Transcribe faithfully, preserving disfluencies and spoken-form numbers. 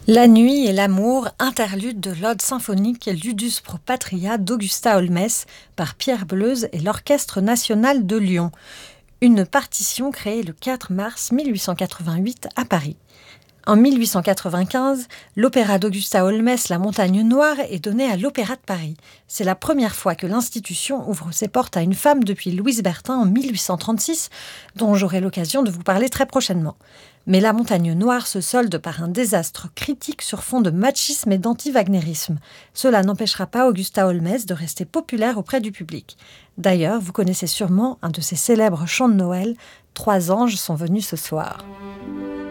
La nuit et l'amour, interlude de l'ode symphonique Ludus pro patria d'Augusta Holmès par Pierre Bleuze et l'Orchestre national de Lyon. Une partition créée le quatre mars mille huit cent quatre-vingt-huit à Paris. En mille huit cent quatre-vingt-quinze, l'opéra d'Augusta Holmès, La Montagne Noire, est donné à l'Opéra de Paris. C'est la première fois que l'institution ouvre ses portes à une femme depuis Louise Bertin en mille huit cent trente-six, dont j'aurai l'occasion de vous parler très prochainement. Mais La Montagne Noire se solde par un désastre critique sur fond de machisme et d'anti-wagnérisme. Cela n'empêchera pas Augusta Holmès de rester populaire auprès du public. D'ailleurs, vous connaissez sûrement un de ses célèbres chants de Noël, « Trois anges sont venus ce soir ».